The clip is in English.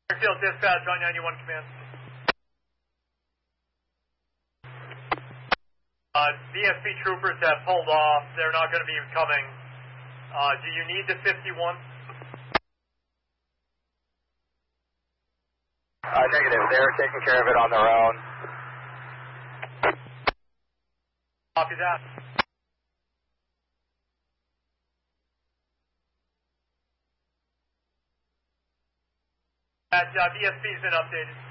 Airfield dispatch on 91 command. VSP troopers have pulled off. They're not going to be coming. Do you need the 51? Negative. They're taking care of it on their own. Copy that. VSP's been updated.